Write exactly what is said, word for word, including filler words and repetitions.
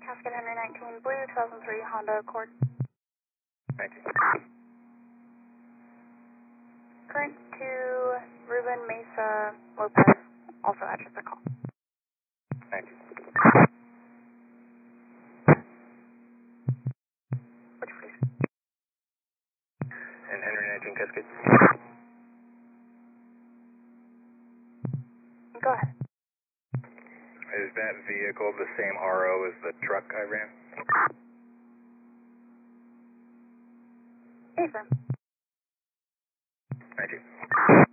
Cascade one nineteen Blue, two thousand three Honda Accord. Thank you. Current to Ruben Mesa Lopez, also address the call. Thank you. Which please? And Henry nineteen Cascade. Go ahead. Is that vehicle the same R O as the truck I ran? Yes, sir. Thank you.